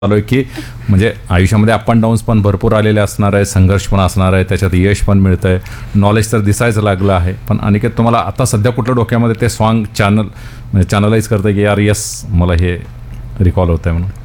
आलो आहे की म्हणजे आयुष्यामध्ये अप अँड डाऊन्स पण भरपूर आलेले असणार आहे, संघर्ष पण असणार आहे, त्याच्यात यश पण मिळतं आहे, नॉलेज तर दिसायचं लागलं आहे. पण अनिकेत, तुम्हाला आता सध्या कुठलं डोक्यामध्ये ते सॉन्ग म्हणजे चॅनलाइज करतं की यार यस मला हे रिकॉल होतं आहे म्हणून?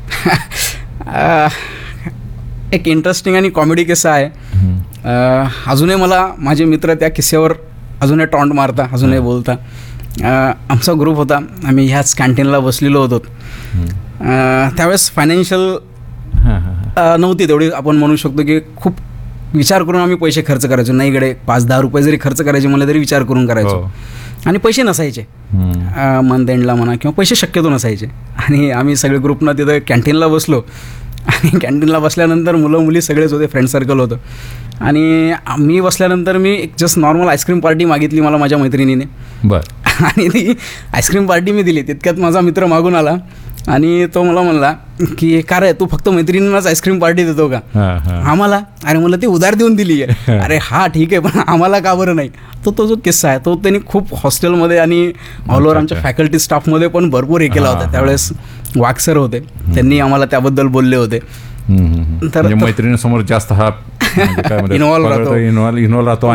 एक इंटरेस्टिंग आणि कॉमेडी किस्सा आहे. अजूनही मला माझे मित्र त्या किस्स्यावर अजूनही टॉन्ट मारता, अजूनही बोलता. आमचा ग्रुप होता, आम्ही ह्याच कॅन्टीनला बसलेलो होतो. त्यावेळेस फायनान्शियल नव्हती तेवढी, आपण म्हणू शकतो की खूप विचार करून आम्ही पैसे खर्च करायचो. नाही इकडे 5-10 रुपये जरी खर्च करायचे म्हणलं तरी विचार करून करायचो. आणि पैसे नसायचे मंथ एंडला म्हणा, किंवा पैसे शक्यतो नसायचे. आणि आम्ही सगळे ग्रुपनं तिथं कॅन्टीनला बसलो. आणि कॅन्टीनला बसल्यानंतर मुलं मुली सगळेच होते, फ्रेंड सर्कल होतं. आणि मी बसल्यानंतर मी एक जस्ट नॉर्मल आईस्क्रीम पार्टी मागितली मला माझ्या मैत्रिणीने. बरं. आणि ती आईस्क्रीम पार्टी मी दिली. तितक्यात माझा मित्र मागून आला आणि तो मला म्हणला की का रे तू फक्त मैत्रिणींनाच आईस्क्रीम पार्टी देतो का, आम्हाला? अरे म्हणलं ती उधार देऊन दिली आहे. अरे हा ठीक आहे, पण आम्हाला का बरं नाही? तो जो किस्सा आहे तो त्यांनी खूप हॉस्टेलमध्ये आणि ऑल ओव्हर आमच्या फॅकल्टी स्टाफमध्ये पण भरपूर हे केला होता. त्यावेळेस वाघ सर होते, त्यांनी आम्हाला त्याबद्दल बोलले होते. तर मैत्रिणीसमोर जास्त हा इन्व्हॉल्व राहतो.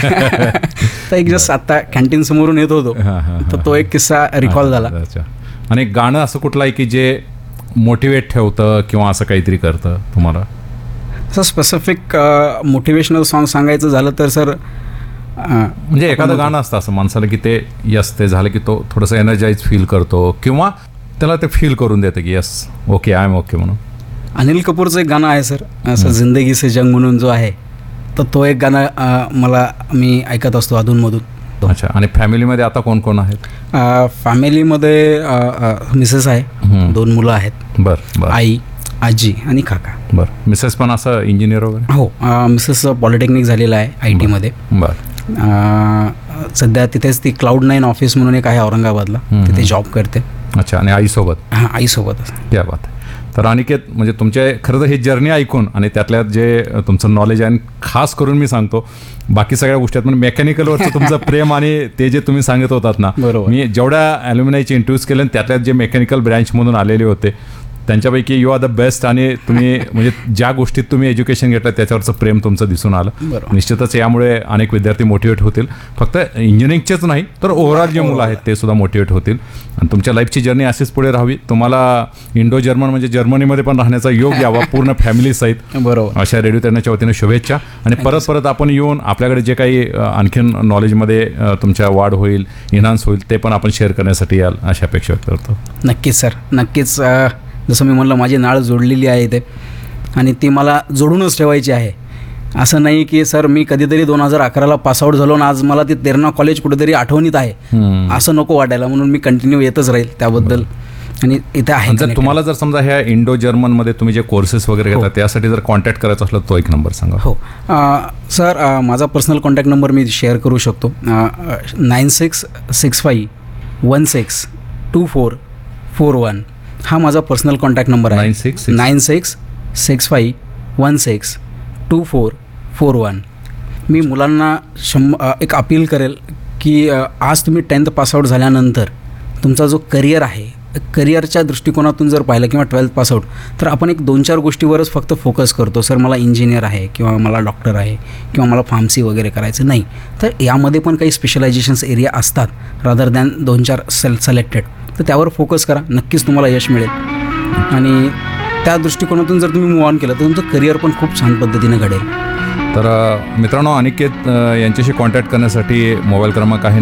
तर एक जस्ट आता कॅन्टीन समोरून येत होतो, तर तो एक किस्सा रिकॉल झाला. आणि गाणं असं कुठलं आहे की जे मोटिवेट ठेवतं किंवा असं काहीतरी करतं तुम्हाला? असं स्पेसिफिक मोटिवेशनल सॉन्ग सांगायचं झालं तर सर, म्हणजे एखादं गाणं असतं असं माणसाला की ते यस ते झालं की तो थोडंसं एनर्जाईज फील करतो, किंवा त्याला ते फील करून देतं की yes okay I am okay म्हणून. अनिल कपूरचं एक गाणं आहे सर, असं जिंदगी से जंग म्हणून जो आहे, तर तो एक गाणं मी ऐकत असतो अधूनमधून. अच्छा. आणि फॅमिलीमध्ये आता कोण कोण आहेत? फॅमिलीमध्ये मिसेस आहे, 2 मुलं आहेत. बरं. आई, आजी आणि काका. बरं. मिसेस पण असं इंजिनियर वगैरे? हो, मिसेस पॉलिटेक्निक झालेलं आहे IT मध्ये. बरं. सध्या तिथेच ती Cloud9 ऑफिस म्हणून एक आहे औरंगाबादला, तिथे जॉब करते. अच्छा. आणि आईसोबत? हां, आईसोबत. क्या बात आहे. तर अनिकेत, म्हणजे तुमचे खरं तर ही जर्नी ऐकून आणि त्यातल्यात जे तुमचं नॉलेज आहे, आणि खास करून मी सांगतो बाकी सगळ्या गोष्टी पण मेकॅनिकलवरचं तुमचं प्रेम आणि ते जे तुम्ही सांगत होतात ना, मी जेवढ्या ॲल्युमिनायचे इंटरव्ह्यूज केले त्यातल्यात जे मेकॅनिकल ब्रँचमधून आलेले होते त्यांच्यापैकी यू आर द बेस्ट. आणि तुम्ही म्हणजे ज्या गोष्टीत तुम्ही एज्युकेशन घेतलं त्याच्यावरचं प्रेम तुमचं दिसून आलं. निश्चितच यामुळे अनेक विद्यार्थी मोटिवेट होतील. फक्त इंजिनिअरिंगचेच नाही तर ओव्हरऑल जे मुलं आहेत ते सुद्धा मोटिवेट होतील. आणि तुमच्या लाईफची जर्नी अशीच पुढे राहावी. तुम्हाला इंडो जर्मन म्हणजे जर्मनीमध्ये पण राहण्याचा योग यावा पूर्ण फॅमिली सहित. बरोबर. अशा रेडिओ तेरण्याच्या वतीने शुभेच्छा. आणि परत आपण येऊन आपल्याकडे जे काही आणखीन नॉलेजमध्ये तुमच्या वाढ होईल, इन्हान्स होईल, ते पण आपण शेअर करण्यासाठी याल अशी अपेक्षा व्यक्त करतो. नक्कीच सर, नक्कीच. जसं मी म्हणलं माझी नाळ जोडलेली आहे इथे, आणि ती मला जोडूनच ठेवायची आहे. असं नाही की सर मी कधीतरी 2011ला पासआउट झालो आणि आज मला ते तेरणा कॉलेज कुठेतरी आठवणीत आहे, असं नको वाटायला. म्हणून मी कंटिन्यू येतच राहील त्याबद्दल. आणि इथे आहे. जर तुम्हाला जर समजा ह्या इंडो जर्मनमध्ये तुम्ही जे कोर्सेस वगैरे घेता त्यासाठी जर कॉन्टॅक्ट करायचं असलं तो एक नंबर सांगा. हो सर, माझा पर्सनल कॉन्टॅक्ट नंबर मी शेअर करू शकतो. 9665162441 हा माझा पर्सनल कॉन्टॅक्ट नंबर आहे. 9665162441. मी मुलांना एक अपील करेल की आज तुम्ही 10th पासआउट झाल्यानंतर तुमचा जो करिअर आहे, करिअरच्या दृष्टिकोनातून जर पाहिलं, किंवा 12th पासआउट, तर आपण एक 2-4 गोष्टीवरच फक्त फोकस करतो. सर मला इंजिनियर आहे, किंवा मला डॉक्टर आहे, किंवा मला फार्मसी वगैरे करायचं नाही. तर यामध्ये पण काही स्पेशलायझेशन्स एरिया असतात रादर दॅन 2-4 सिलेक्टेड. तर त्यावर फोकस करा, नक्कीच तुम्हाला यश मिळेल. आणि त्या दृष्टिकोनातून जर तुम्ही मूव्ह ऑन केलं तर तुमचं करिअर पण खूप छान पद्धतीने घडेल. तर मित्रांनो, अनिकेत यांच्याशी कॉन्टॅक्ट करण्यासाठी मोबाईल क्रमांक आहे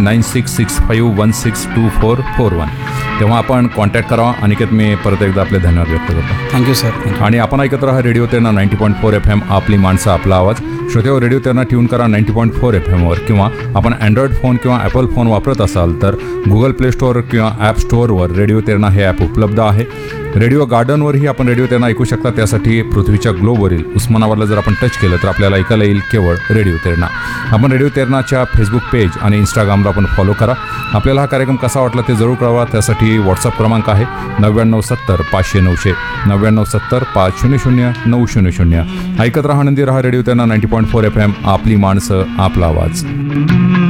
9665162441. तेव्हा आपण कॉन्टॅक्ट करावा. अनिकेत, मी परत एकदा आपले धन्यवाद व्यक्त करतो. Thank you sir. आणि आपण ऐकत राहा रेडिओ तेरणा 90.4 FM, आपली माणसं आपला आवाज. श्रोतेहो, रेडिओ तेरणा ट्यून करा 90.4 FMवर, किंवा आपण अँड्रॉइड फोन किंवा ॲपल फोन वापरत असाल तर गुगल प्ले स्टोअर किंवा ॲप स्टोअरवर रेडिओ तेरणा हे ॲप उपलब्ध आहे. रेडिओ गार्डनवरही आपण रेडिओ तेरणा ऐकू शकता. त्यासाठी पृथ्वीच्या ग्लोबवरील उस्मानाबादला जर आपण टच केलं तर आपल्याला ऐकायला येईल केवळ रेडिओ तेरणा. आपण रेडिओ तेरणाच्या फेसबुक पेज आणि इंस्टाग्रामला आपण फॉलो करा. आपल्याला हा कार्यक्रम कसा वाटला ते जरूर कळवा. त्यासाठी व्हॉट्सअप क्रमांक आहे 9970-500-900 9970-500-900. ऐकत राहा, आनंदी राहा. रेडिओ तेरणा 90.4 FM, आपली माणसं आपला आवाज.